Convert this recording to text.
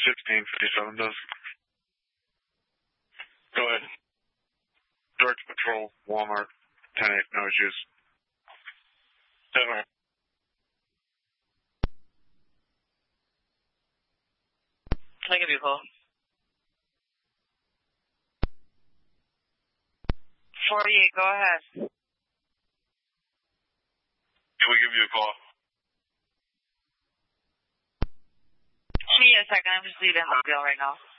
1657 does. Go ahead. Direct Patrol, Walmart, 10-8, no issues. 7. Can I give you a call? 48, go ahead. Can we give you a call? Give me a second, I'm just leaving the deal right now.